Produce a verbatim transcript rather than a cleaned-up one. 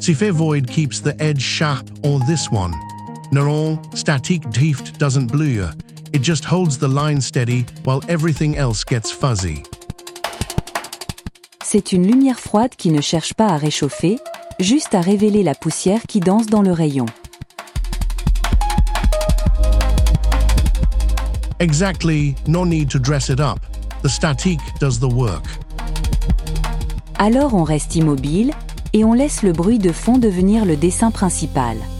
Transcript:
Cipher void keeps the edge sharp or this one. Neural statique drift doesn't blur. It just holds the line steady while everything else gets fuzzy. C'est une lumière froide qui ne cherche pas à réchauffer, juste à révéler la poussière qui danse dans le rayon. Exactly, no need to dress it up. The statique does the work. Alors on reste immobile et on laisse le bruit de fond devenir le dessin principal.